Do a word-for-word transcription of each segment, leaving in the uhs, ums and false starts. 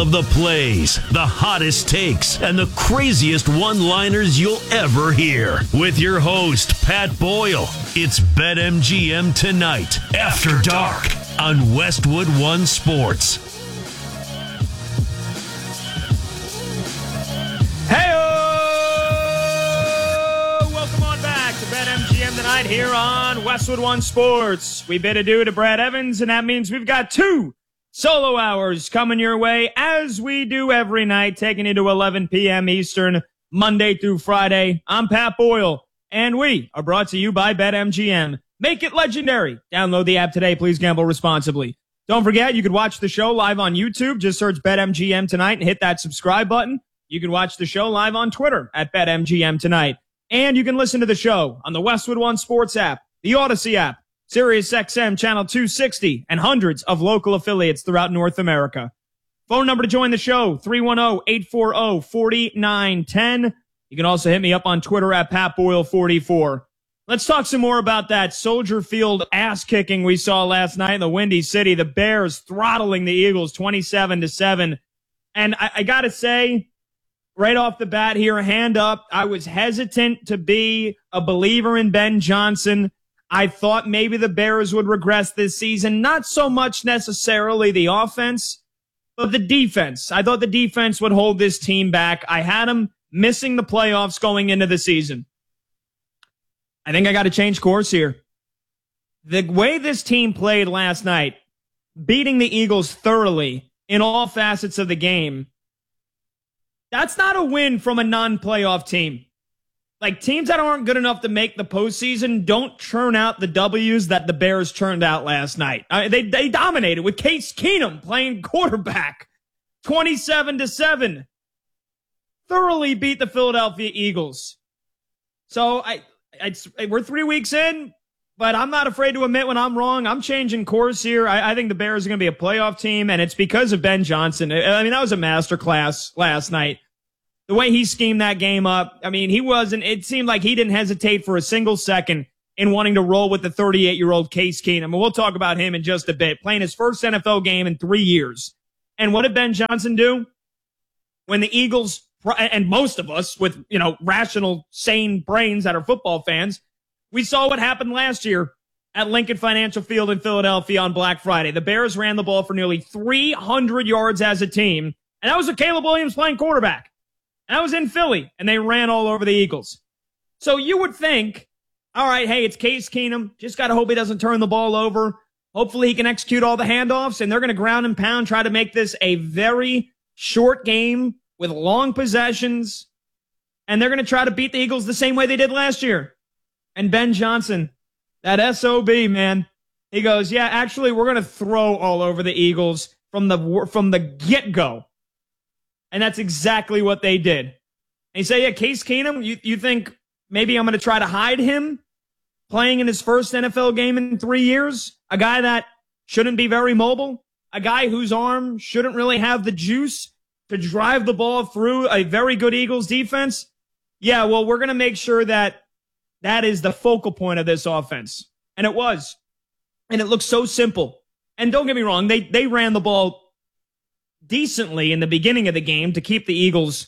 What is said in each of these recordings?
of the plays, the hottest takes, and the craziest one-liners you'll ever hear. With your host, Pat Boyle. It's BetMGM Tonight, After Dark, on Westwood One Sports. Hey-o! Welcome on back to BetMGM Tonight here on Westwood One Sports. We bid adieu to Brad Evans, and that means we've got two solo hours coming your way, as we do every night, taking you to eleven p.m. Eastern, Monday through Friday. I'm Pat Boyle, and we are brought to you by BetMGM. Make it legendary. Download the app today. Please gamble responsibly. Don't forget, you can watch the show live on YouTube. Just search BetMGM Tonight and hit that subscribe button. You can watch the show live on Twitter at BetMGM Tonight. And you can listen to the show on the Westwood One Sports app, the Odyssey app, SiriusXM Channel two sixty, and hundreds of local affiliates throughout North America. Phone number to join the show, three one zero, eight four zero, four nine one zero. You can also hit me up on Twitter at Pat Boyle forty-four. Let's talk some more about that Soldier Field ass-kicking we saw last night in the Windy City. The Bears throttling the Eagles twenty-seven to seven. And I, I gotta say, right off the bat here, hand up, I was hesitant to be a believer in Ben Johnson. I thought maybe the Bears would regress this season. Not so much necessarily the offense, but the defense. I thought the defense would hold this team back. I had them missing the playoffs going into the season. I think I got to change course here. The way this team played last night, beating the Eagles thoroughly in all facets of the game, that's not a win from a non-playoff team. Like, teams that aren't good enough to make the postseason don't churn out the W's that the Bears churned out last night. Uh, they they dominated with Case Keenum playing quarterback, twenty-seven to seven. Thoroughly beat the Philadelphia Eagles. So I, I we're three weeks in, but I'm not afraid to admit when I'm wrong. I'm changing course here. I, I think the Bears are going to be a playoff team, and it's because of Ben Johnson. I mean, that was a masterclass last night. The way he schemed that game up, I mean, he wasn't, it seemed like he didn't hesitate for a single second in wanting to roll with the thirty-eight-year-old Case Keenum. And we'll talk about him in just a bit, playing his first N F L game in three years. And what did Ben Johnson do? When the Eagles, and most of us with, you know, rational, sane brains that are football fans, we saw what happened last year at Lincoln Financial Field in Philadelphia on Black Friday. The Bears ran the ball for nearly three hundred yards as a team, and that was with Caleb Williams playing quarterback. And I was in Philly, and they ran all over the Eagles. So you would think, all right, hey, it's Case Keenum. Just got to hope he doesn't turn the ball over. Hopefully he can execute all the handoffs, and they're going to ground and pound, try to make this a very short game with long possessions, and they're going to try to beat the Eagles the same way they did last year. And Ben Johnson, that S O B, man, he goes, yeah, actually, we're going to throw all over the Eagles from the from the get-go. And that's exactly what they did. And you say, yeah, Case Keenum, you, you think maybe I'm going to try to hide him playing in his first N F L game in three years? A guy that shouldn't be very mobile? A guy whose arm shouldn't really have the juice to drive the ball through a very good Eagles defense? Yeah, well, we're going to make sure that that is the focal point of this offense. And it was. And it looked so simple. And don't get me wrong, they, they ran the ball decently in the beginning of the game to keep the Eagles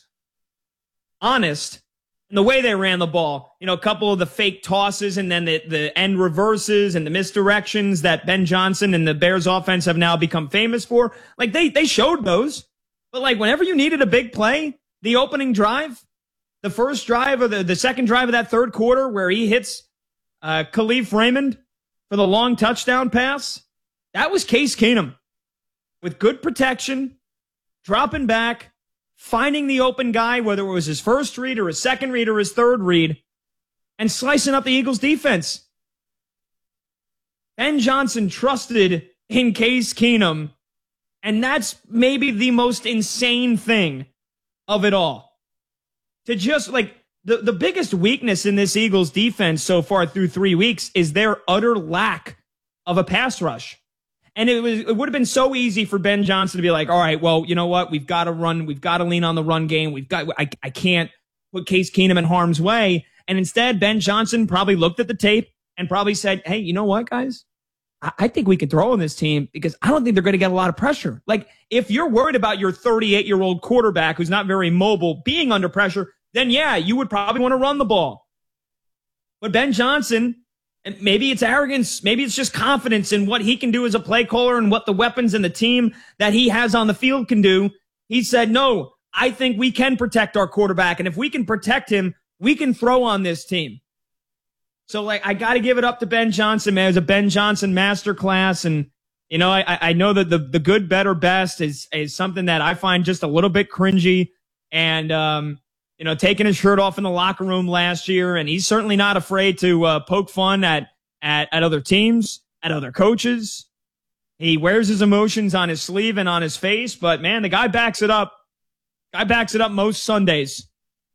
honest. And the way they ran the ball, you know, a couple of the fake tosses and then the, the end reverses and the misdirections that Ben Johnson and the Bears offense have now become famous for. Like, they, they showed those. But, like, whenever you needed a big play, the opening drive, the first drive or the, the second drive of that third quarter where he hits uh, Khalif Raymond for the long touchdown pass, that was Case Keenum with good protection, dropping back, finding the open guy, whether it was his first read or his second read or his third read, and slicing up the Eagles defense. Ben Johnson trusted in Case Keenum, and that's maybe the most insane thing of it all. To just, like, the, the biggest weakness in this Eagles defense so far through three weeks is their utter lack of a pass rush. And it was it would have been so easy for Ben Johnson to be like, all right, well, you know what? We've got to run. We've got to lean on the run game. We've got I, I can't put Case Keenum in harm's way. And instead, Ben Johnson probably looked at the tape and probably said, hey, you know what, guys? I, I think we can throw on this team because I don't think they're going to get a lot of pressure. Like, if you're worried about your thirty-eight-year-old quarterback who's not very mobile being under pressure, then yeah, you would probably want to run the ball. But Ben Johnson, and maybe it's arrogance, maybe it's just confidence in what he can do as a play caller and what the weapons and the team that he has on the field can do. He said, no, I think we can protect our quarterback. And if we can protect him, we can throw on this team. So, like, I got to give it up to Ben Johnson, man. It was a Ben Johnson masterclass. And, you know, I, I know that the, the good, better, best is, is something that I find just a little bit cringy. And, um, you know, taking his shirt off in the locker room last year. And he's certainly not afraid to uh, poke fun at, at, at other teams, at other coaches. He wears his emotions on his sleeve and on his face. But, man, the guy backs it up. Guy backs it up most Sundays.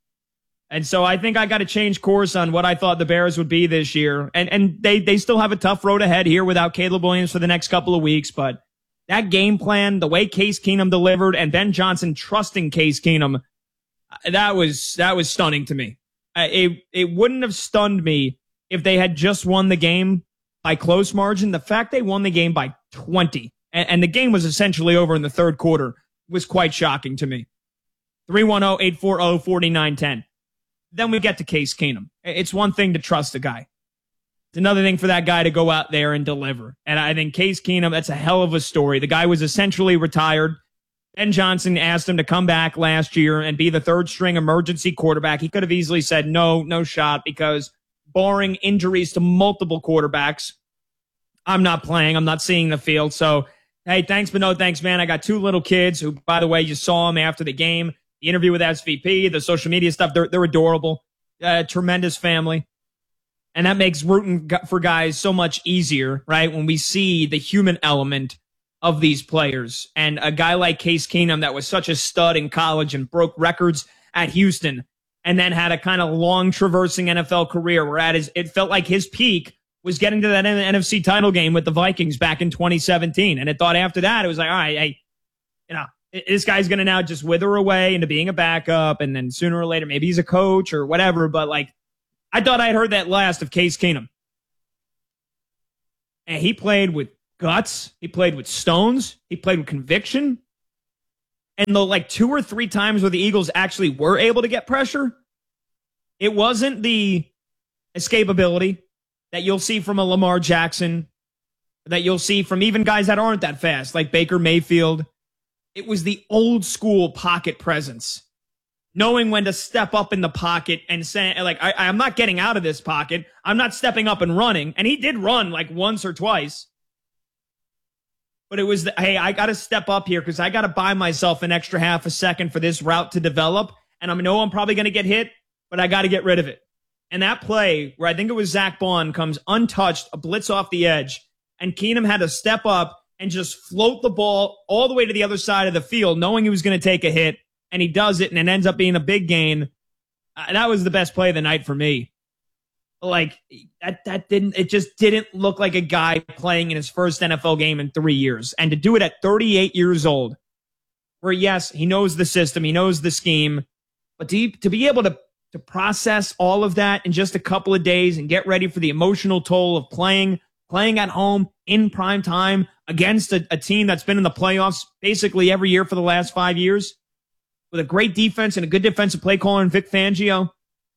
And so I think I got to change course on what I thought the Bears would be this year. And and they, they still have a tough road ahead here without Caleb Williams for the next couple of weeks. But that game plan, the way Case Keenum delivered, and Ben Johnson trusting Case Keenum, that was that was stunning to me. It, it wouldn't have stunned me if they had just won the game by close margin. The fact they won the game by twenty, and, and the game was essentially over in the third quarter, was quite shocking to me. three one zero, eight four zero, four nine one zero. Then we get to Case Keenum. It's one thing to trust a guy. It's another thing for that guy to go out there and deliver. And I think Case Keenum, that's a hell of a story. The guy was essentially retired. Ben Johnson asked him to come back last year and be the third string emergency quarterback. He could have easily said no, no shot, because barring injuries to multiple quarterbacks, I'm not playing. I'm not seeing the field. So, hey, thanks, but no thanks, man. I got two little kids who, by the way, you saw them after the game. The interview with S V P, the social media stuff, they're, they're adorable. Uh, tremendous family. And that makes rooting for guys so much easier, right? When we see the human element of these players. And a guy like Case Keenum that was such a stud in college and broke records at Houston and then had a kind of long traversing N F L career where at his, it felt like his peak was getting to that N F C title game with the Vikings back in twenty seventeen. And it thought after that, it was like, all right, hey, you know, this guy's going to now just wither away into being a backup, and then sooner or later, maybe he's a coach or whatever. But, like, I thought I had heard that last of Case Keenum. And he played with guts. He played with stones. He played with conviction. And the, like, two or three times where the Eagles actually were able to get pressure, it wasn't the escapability that you'll see from a Lamar Jackson, that you'll see from even guys that aren't that fast, like Baker Mayfield. It was the old school pocket presence, knowing when to step up in the pocket and say, like, I, I'm not getting out of this pocket. I'm not stepping up and running. And he did run like once or twice. But it was, the, hey, I got to step up here because I got to buy myself an extra half a second for this route to develop. And I know I'm probably going to get hit, but I got to get rid of it. And that play where I think it was Zach Bond comes untouched, a blitz off the edge, and Keenum had to step up and just float the ball all the way to the other side of the field, knowing he was going to take a hit, and he does it, and it ends up being a big gain. Uh, that was the best play of the night for me. Like, that that didn't, it just didn't look like a guy playing in his first N F L game in three years. And to do it at thirty-eight years old, where, yes, he knows the system, he knows the scheme, but to, to be able to, to process all of that in just a couple of days and get ready for the emotional toll of playing, playing at home in prime time against a, a team that's been in the playoffs basically every year for the last five years, with a great defense and a good defensive play caller in Vic Fangio.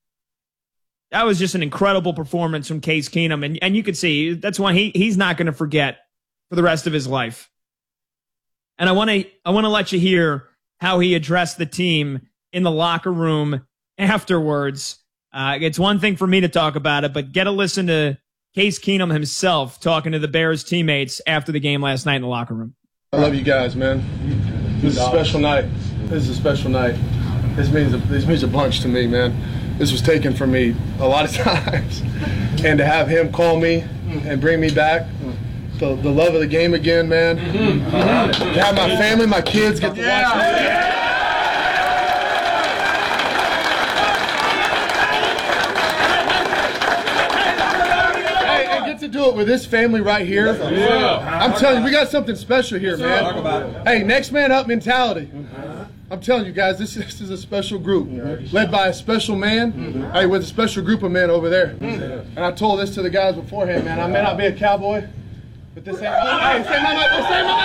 That was just an incredible performance from Case Keenum. And, and you could see that's one he, he's not going to forget for the rest of his life. And I want to I want to let you hear how he addressed the team in the locker room afterwards. Uh, it's one thing for me to talk about it, but get a listen to Case Keenum himself talking to the Bears teammates after the game last night in the locker room. I love you guys, man. This is a special night. This is a special night. This means a, this means a bunch to me, man. This was taken from me a lot of times. And to have him call me and bring me back, the, the love of the game again, man. To have my family, my kids get to watch me. To do it with this family right here. Yeah. I'm telling you, we got something special here, man. Hey, next man up mentality. I'm telling you guys, this, this is a special group, led by a special man, hey, with a special group of men over there. And I told this to the guys beforehand, man. I may not be a cowboy, But this ain't my, this ain't my, this ain't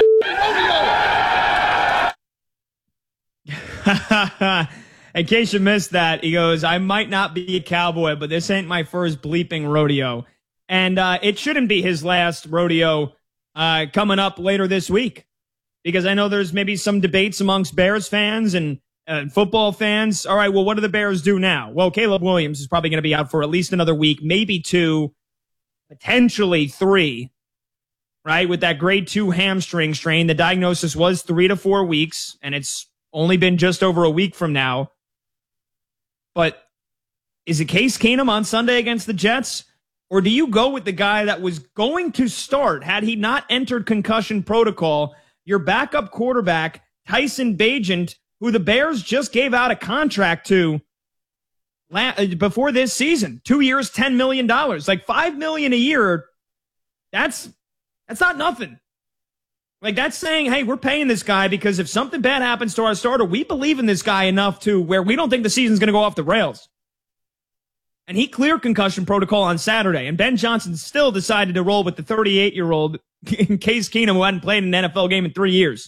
my rodeo. In case you missed that, he goes, I might not be a cowboy, but this ain't my first bleeping rodeo. And uh, it shouldn't be his last rodeo uh, coming up later this week. Because I know there's maybe some debates amongst Bears fans and uh, football fans. All right, well, what do the Bears do now? Well, Caleb Williams is probably going to be out for at least another week, maybe two, potentially three, right? With that grade two hamstring strain, the diagnosis was three to four weeks, and it's only been just over a week from now. But is it Case Keenum on Sunday against the Jets? Or do you go with the guy that was going to start had he not entered concussion protocol, your backup quarterback, Tyson Bagent, who the Bears just gave out a contract to before this season? Two years, ten million dollars. Like five million dollars a year, that's, that's not nothing. Like, that's saying, hey, we're paying this guy because if something bad happens to our starter, we believe in this guy enough to where we don't think the season's going to go off the rails. And he cleared concussion protocol on Saturday, and Ben Johnson still decided to roll with the thirty-eight-year-old Case Keenum, who hadn't played an N F L game in three years.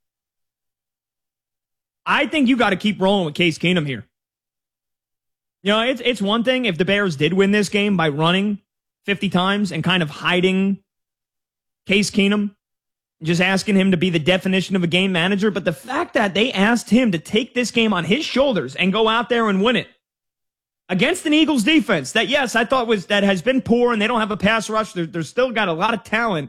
I think you got to keep rolling with Case Keenum here. You know, it's it's one thing if the Bears did win this game by running fifty times and kind of hiding Case Keenum, just asking him to be the definition of a game manager. But the fact that they asked him to take this game on his shoulders and go out there and win it against an Eagles defense that, yes, I thought was that has been poor and they don't have a pass rush. They're, they're still got a lot of talent.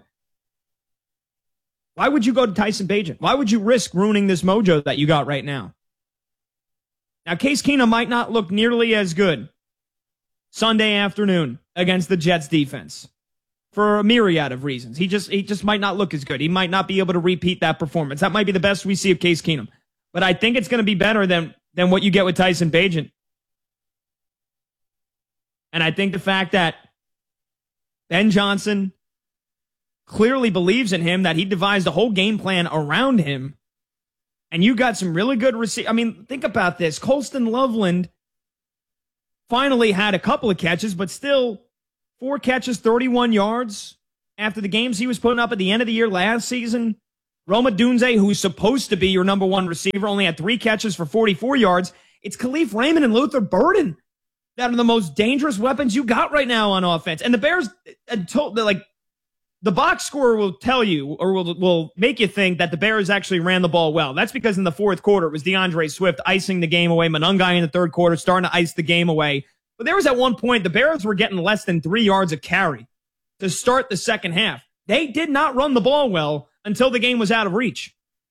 Why would you go to Tyson Bagent? Why would you risk ruining this mojo that you got right now? Now, Case Keenum might not look nearly as good Sunday afternoon against the Jets defense for a myriad of reasons. He just he just might not look as good. He might not be able to repeat that performance. That might be the best we see of Case Keenum. But I think it's going to be better than, than what you get with Tyson Bagent. And I think the fact that Ben Johnson clearly believes in him, that he devised a whole game plan around him, and you got some really good receivers. I mean, think about this. Colston Loveland finally had a couple of catches, but still four catches, thirty-one yards after the games he was putting up at the end of the year last season. Roma Dunze, who's supposed to be your number one receiver, only had three catches for forty-four yards. It's Khalif Raymond and Luther Burden that are the most dangerous weapons you got right now on offense. And the Bears, until like the box score will tell you, or will will make you think that the Bears actually ran the ball well. That's because in the fourth quarter, it was DeAndre Swift icing the game away. Monangai in the third quarter starting to ice the game away. But there was at one point, the Bears were getting less than three yards a carry to start the second half. They did not run the ball well until the game was out of reach.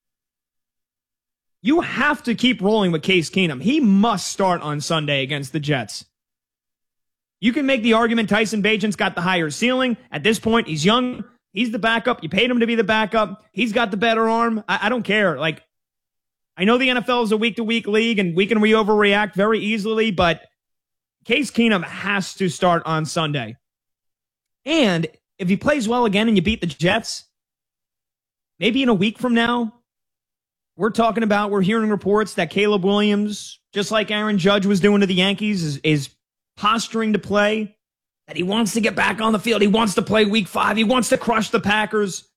You have to keep rolling with Case Keenum. He must start on Sunday against the Jets. You can make the argument Tyson Bagent's got the higher ceiling. At this point, he's young. He's the backup. You paid him to be the backup. He's got the better arm. I, I don't care. Like, I know the N F L is a week-to-week league, and we can re overreact very easily, but Case Keenum has to start on Sunday. And if he plays well again and you beat the Jets, maybe in a week from now, we're talking about, we're hearing reports that Caleb Williams, just like Aaron Judge was doing to the Yankees, is, is posturing to play, that he wants to get back on the field. He wants to play week five. He wants to crush the Packers.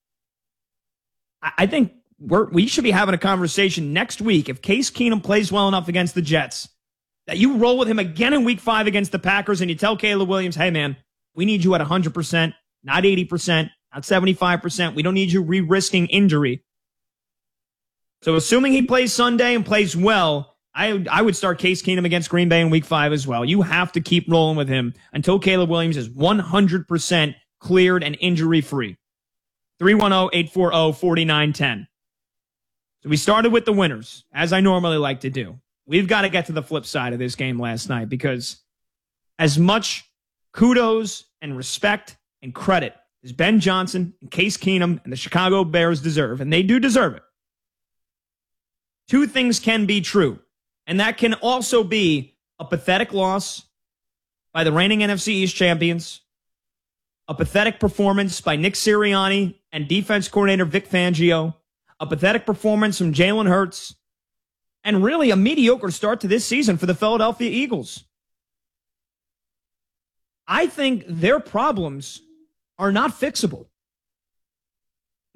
I, I think we're, we should be having a conversation next week, if Case Keenum plays well enough against the Jets, that you roll with him again in week five against the Packers and you tell Caleb Williams, hey, man, we need you at one hundred percent, not eighty percent, not seventy-five percent. We don't need you re-risking injury. So assuming he plays Sunday and plays well, I, I would start Case Keenum against Green Bay in week five as well. You have to keep rolling with him until Caleb Williams is one hundred percent cleared and injury-free. three one zero, eight four zero, four nine one zero. So we started with the winners, as I normally like to do. We've got to get to the flip side of this game last night, because as much kudos and respect and credit as Ben Johnson and Case Keenum and the Chicago Bears deserve, and they do deserve it, two things can be true. And that can also be a pathetic loss by the reigning N F C East champions, a pathetic performance by Nick Sirianni and defense coordinator Vic Fangio, a pathetic performance from Jalen Hurts, and really a mediocre start to this season for the Philadelphia Eagles. I think their problems are not fixable.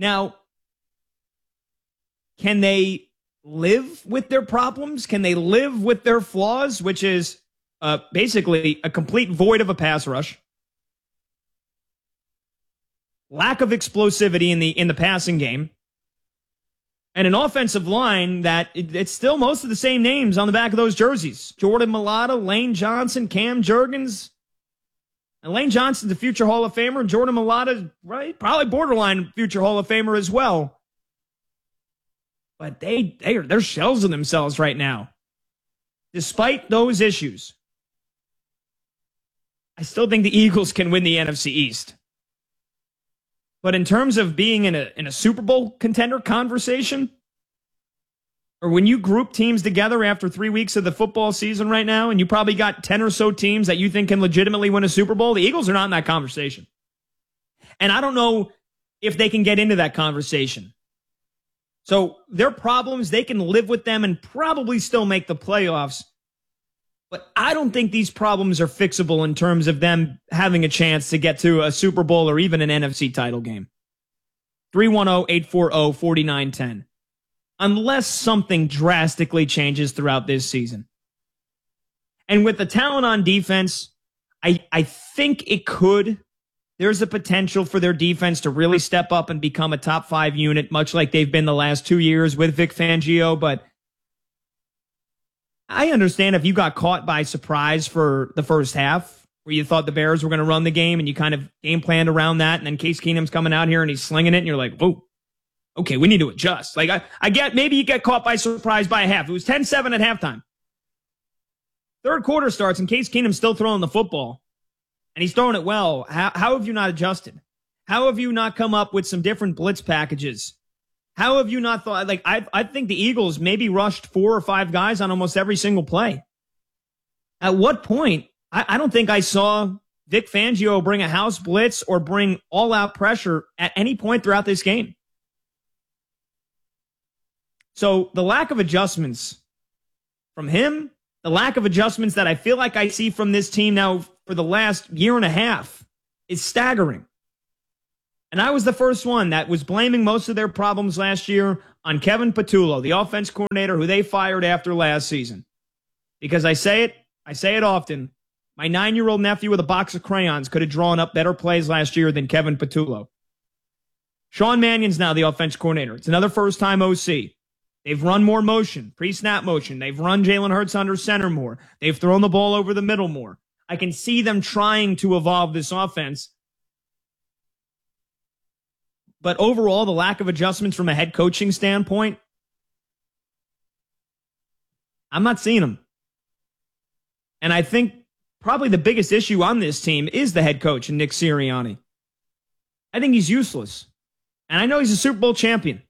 Now, can they live with their problems? Can they live with their flaws, which is uh, basically a complete void of a pass rush, lack of explosivity in the in the passing game, and an offensive line that it, it's still most of the same names on the back of those jerseys? Jordan Mailata, Lane Johnson, Cam Jurgens. And Lane Johnson's a future Hall of Famer. Jordan Mailata, right, probably borderline future Hall of Famer as well. But they, they are, they're shells of themselves right now. Despite those issues, I still think the Eagles can win the N F C East. But in terms of being in a in a Super Bowl contender conversation, or when you group teams together after three weeks of the football season right now, and you probably got ten or so teams that you think can legitimately win a Super Bowl, the Eagles are not in that conversation. And I don't know if they can get into that conversation. So their problems, they can live with them and probably still make the playoffs. But I don't think these problems are fixable in terms of them having a chance to get to a Super Bowl or even an N F C title game. three one zero, eight four zero, four nine one zero. Unless something drastically changes throughout this season. And with the talent on defense, I, I think it could. There's a potential for their defense to really step up and become a top five unit, much like they've been the last two years with Vic Fangio. But I understand if you got caught by surprise for the first half, where you thought the Bears were going to run the game and you kind of game planned around that, and then Case Keenum's coming out here and he's slinging it, and you're like, whoa, okay, we need to adjust. Like, I, I get, maybe you get caught by surprise by a half. It was ten seven at halftime. Third quarter starts and Case Keenum's still throwing the football. And he's throwing it well. How, how have you not adjusted? How have you not come up with some different blitz packages? How have you not thought, like, I I think the Eagles maybe rushed four or five guys on almost every single play. At what point, I, I don't think I saw Vic Fangio bring a house blitz or bring all-out pressure at any point throughout this game. So the lack of adjustments from him, the lack of adjustments that I feel like I see from this team now for the last year and a half is staggering. And I was the first one that was blaming most of their problems last year on Kevin Patullo, the offense coordinator who they fired after last season. Because I say it, I say it often, my nine-year-old nephew with a box of crayons could have drawn up better plays last year than Kevin Patullo. Sean Mannion's now the offense coordinator. It's another first-time O C. They've run more motion, pre-snap motion. They've run Jalen Hurts under center more. They've thrown the ball over the middle more. I can see them trying to evolve this offense. But overall, the lack of adjustments from a head coaching standpoint, I'm not seeing them. And I think probably the biggest issue on this team is the head coach, Nick Sirianni. I think he's useless. And I know he's a Super Bowl champion.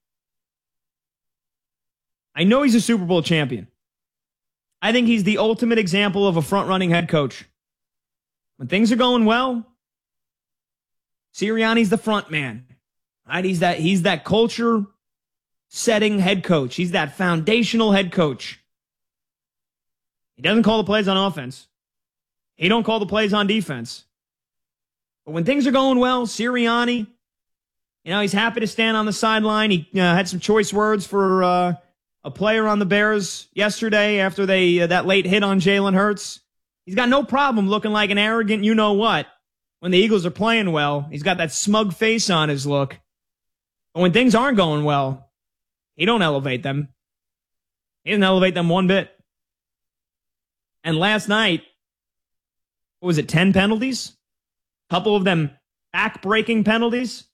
I know he's a Super Bowl champion. I think he's the ultimate example of a front-running head coach. When things are going well, Sirianni's the front man. Right? He's that, he's that culture-setting head coach. He's that foundational head coach. He doesn't call the plays on offense. He don't call the plays on defense. But when things are going well, Sirianni, you know, he's happy to stand on the sideline. He uh, had some choice words for uh, a player on the Bears yesterday after they uh, that late hit on Jalen Hurts. He's got no problem looking like an arrogant you-know-what when the Eagles are playing well. He's got that smug face on his look. But when things aren't going well, he don't elevate them. He doesn't elevate them one bit. And last night, what was it, ten penalties? A couple of them back-breaking penalties.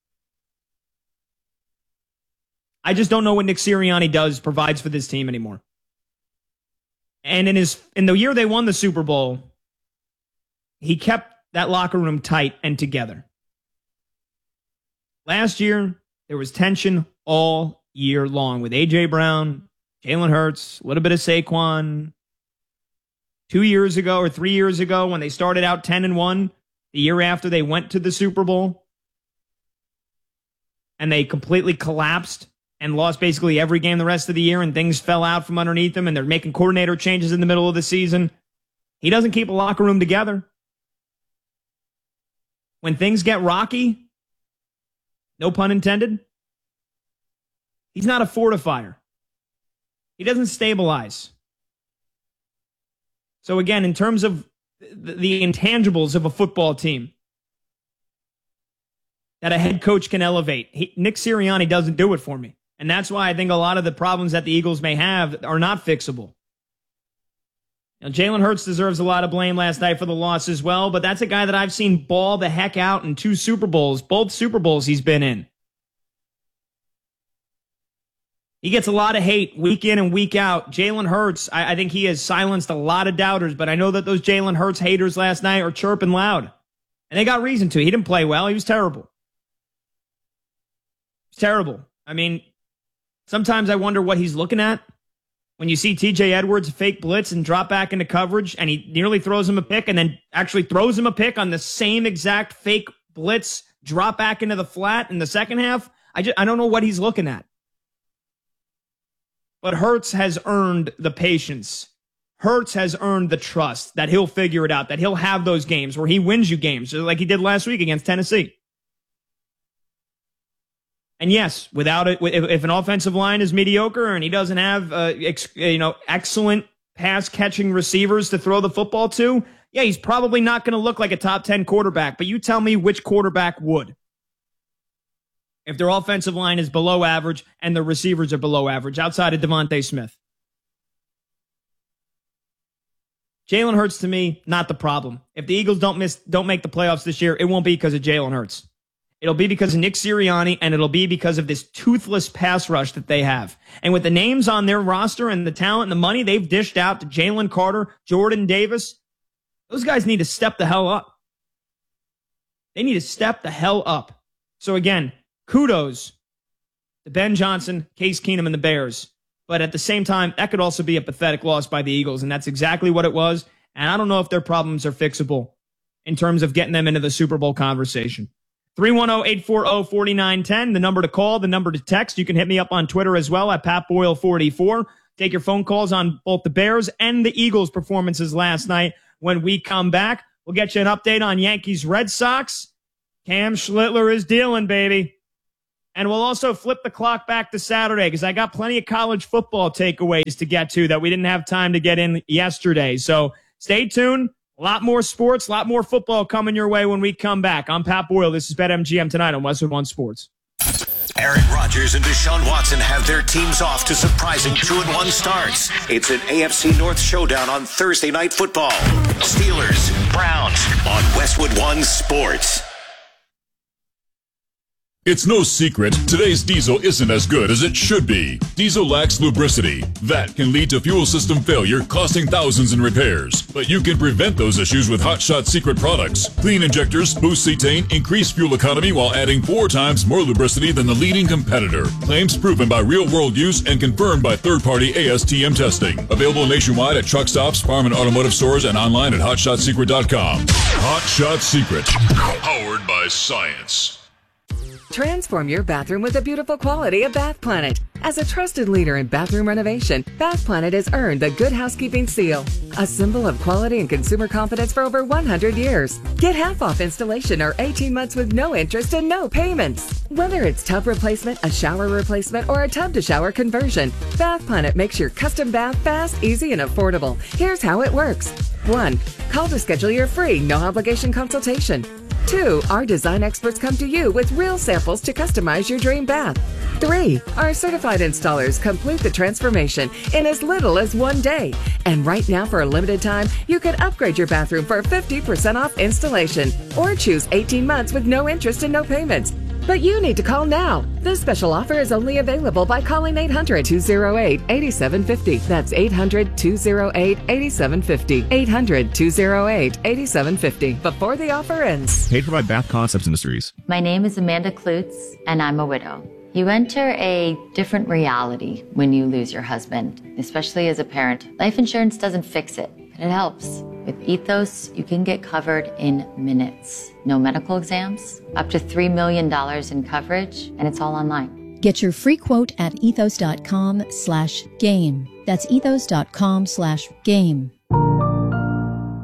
I just don't know what Nick Sirianni does, provides for this team anymore. And in his in the year they won the Super Bowl, he kept that locker room tight and together. Last year, there was tension all year long with A J Brown, Jalen Hurts, a little bit of Saquon. Two years ago or three years ago when they started out ten and one, the year after they went to the Super Bowl, and they completely collapsed and lost basically every game the rest of the year, and things fell out from underneath them, and they're making coordinator changes in the middle of the season. He doesn't keep a locker room together. When things get rocky, no pun intended, He's not a fortifier. He doesn't stabilize. So again, in terms of the intangibles of a football team that a head coach can elevate, he, Nick Sirianni doesn't do it for me. And that's why I think a lot of the problems that the Eagles may have are not fixable. Now, Jalen Hurts deserves a lot of blame last night for the loss as well, but that's a guy that I've seen ball the heck out in two Super Bowls, both Super Bowls he's been in. He gets a lot of hate week in and week out. Jalen Hurts, I, I think he has silenced a lot of doubters, but I know that those Jalen Hurts haters last night are chirping loud. And they got reason to. He didn't play well. He was terrible. He's terrible. I mean, sometimes I wonder what he's looking at. When you see T J Edwards fake blitz and drop back into coverage, and he nearly throws him a pick and then actually throws him a pick on the same exact fake blitz, drop back into the flat in the second half, I, just, I don't know what he's looking at. But Hurts has earned the patience. Hurts has earned the trust that he'll figure it out, that he'll have those games where he wins you games, like he did last week against Tennessee. And yes, without it, if, if an offensive line is mediocre and he doesn't have, uh, ex, you know, excellent pass catching receivers to throw the football to, yeah, he's probably not going to look like a top ten quarterback. But you tell me which quarterback would, if their offensive line is below average and the receivers are below average, outside of Devontae Smith. Jalen Hurts, to me, not the problem. If the Eagles don't miss, don't make the playoffs this year, it won't be because of Jalen Hurts. It'll be because of Nick Sirianni, and it'll be because of this toothless pass rush that they have. And with the names on their roster and the talent and the money they've dished out to Jalen Carter, Jordan Davis, those guys need to step the hell up. They need to step the hell up. So again, kudos to Ben Johnson, Case Keenum, and the Bears. But at the same time, that could also be a pathetic loss by the Eagles, and that's exactly what it was. And I don't know if their problems are fixable in terms of getting them into the Super Bowl conversation. three one zero, eight four zero, four nine one zero, the number to call, the number to text. You can hit me up on Twitter as well at Pat Boyle forty-four. Take your phone calls on both the Bears and the Eagles' performances last night. When we come back, we'll get you an update on Yankees Red Sox. Cam Schlittler is dealing, baby. And we'll also flip the clock back to Saturday because I got plenty of college football takeaways to get to that we didn't have time to get in yesterday. So stay tuned. A lot more sports, a lot more football coming your way when we come back. I'm Pat Boyle. This is BetMGM tonight on Westwood One Sports. Aaron Rodgers and Deshaun Watson have their teams off to surprising two and one starts. It's an A F C North showdown on Thursday Night Football. Steelers, Browns on Westwood One Sports. It's no secret, today's diesel isn't as good as it should be. Diesel lacks lubricity. That can lead to fuel system failure, costing thousands in repairs. But you can prevent those issues with Hot Shot Secret products. Clean injectors, boost cetane, increase fuel economy while adding four times more lubricity than the leading competitor. Claims proven by real-world use and confirmed by third-party A S T M testing. Available nationwide at truck stops, farm and automotive stores, and online at hot shot secret dot com. Hot Shot Secret. Powered by science. Transform your bathroom with the beautiful quality of Bath Planet. As a trusted leader in bathroom renovation, Bath Planet has earned the Good Housekeeping seal, a symbol of quality and consumer confidence for over one hundred years. Get half off installation or eighteen months with no interest and no payments. Whether it's tub replacement, a shower replacement, or a tub to shower conversion, Bath Planet makes your custom bath fast, easy, and affordable. Here's how it works. One, call to schedule your free, no obligation consultation. Two, our design experts come to you with real samples to customize your dream bath. Three, our certified installers complete the transformation in as little as one day. And right now, for a limited time, you can upgrade your bathroom for fifty percent off installation or choose eighteen months with no interest and no payments. But you need to call now. This special offer is only available by calling eight hundred, two oh eight, eight seven five oh. That's eight hundred, two oh eight, eight seven five oh. eight hundred, two oh eight, eight seven five oh. Before the offer ends. Paid for by Bath Concepts Industries. My name is Amanda Klutz, and I'm a widow. You enter a different reality when you lose your husband, especially as a parent. Life insurance doesn't fix it, but it helps. With Ethos, you can get covered in minutes. No medical exams, up to three million dollars in coverage, and it's all online. Get your free quote at ethos.com slash game. That's ethos.com slash game.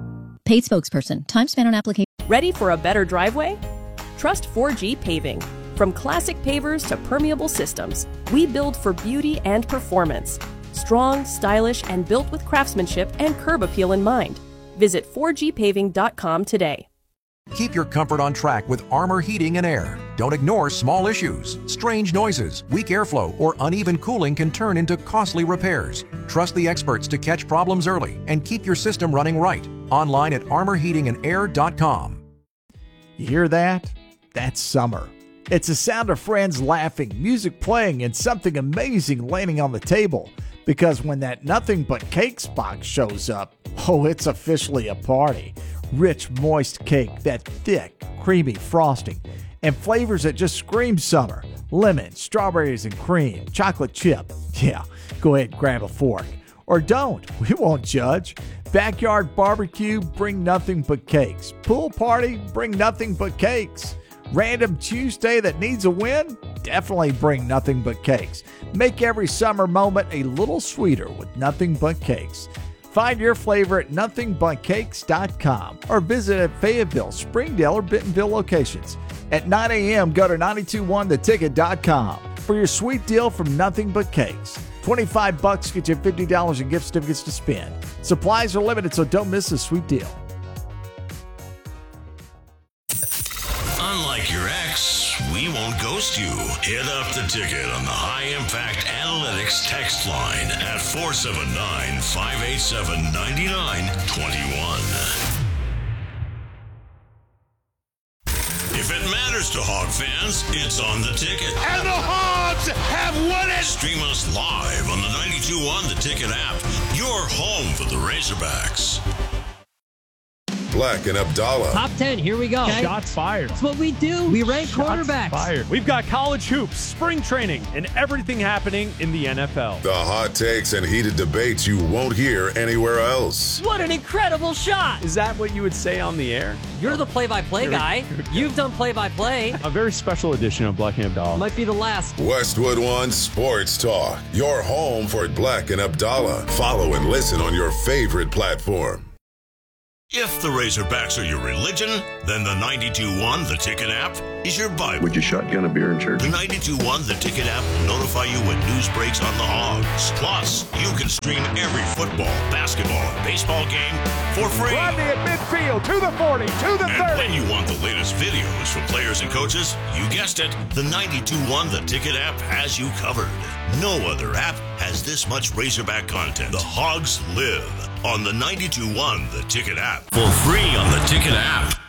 Paid spokesperson. Time spent on application. Ready for a better driveway? Trust four G Paving. From classic pavers to permeable systems, we build for beauty and performance. Strong, stylish, and built with craftsmanship and curb appeal in mind. Visit four G paving dot com today. Keep your comfort on track with Armor Heating and Air. Don't ignore small issues. Strange noises, weak airflow, or uneven cooling can turn into costly repairs. Trust the experts to catch problems early and keep your system running right. Online at armor heating and air dot com. You hear that? That's summer. It's the sound of friends laughing, music playing, and something amazing landing on the table. Because when that Nothing But Cakes box shows up, oh, it's officially a party. Rich, moist cake, that thick, creamy frosting, and flavors that just scream summer. Lemon, strawberries and cream, chocolate chip. Yeah, go ahead and grab a fork. Or don't, we won't judge. Backyard barbecue, bring nothing but cakes. Pool party, bring nothing but cakes. Random Tuesday that needs a win? Definitely bring nothing but cakes. Make every summer moment a little sweeter with Nothing But Cakes. Find your flavor at nothing but cakes dot com or visit at Fayetteville, Springdale, or Bentonville locations. At nine a.m., go to nine two one the ticket dot com for your sweet deal from Nothing But Cakes. twenty-five bucks get you fifty dollars in gift certificates to spend. Supplies are limited, so don't miss this sweet deal. Unlike your ex, we won't ghost you. Hit up the ticket on the High Impact Analytics text line at four seven nine, five eight seven, nine nine two one. If it matters to Hog fans, it's on the ticket. And the Hogs have won it! Stream us live on the ninety-two point one The Ticket app, your home for the Razorbacks. Black and Abdallah. Top ten, here we go. Okay. Shots fired. That's what we do. We rank Shots quarterbacks. Fired. We've got college hoops, spring training, and everything happening in the N F L. The hot takes and heated debates you won't hear anywhere else. What an incredible shot. Is that what you would say on the air? You're the play-by-play guy. You've done play-by-play. A very special edition of Black and Abdallah. Might be the last. Westwood One Sports Talk. Your home for Black and Abdallah. Follow and listen on your favorite platform. If the Razorbacks are your religion, then the ninety-two point one The Ticket app is your Bible. Would you shotgun a beer in church? The ninety-two point one The Ticket app will notify you when news breaks on the Hogs. Plus, you can stream every football, basketball, and baseball game for free. Rodney at midfield, to the forty, to the and thirty. when you want the latest videos from players and coaches, you guessed it, the ninety-two point one The Ticket app has you covered. No other app has this much Razorback content. The Hogs live on the ninety-two point one The Ticket app. For free on the Ticket app.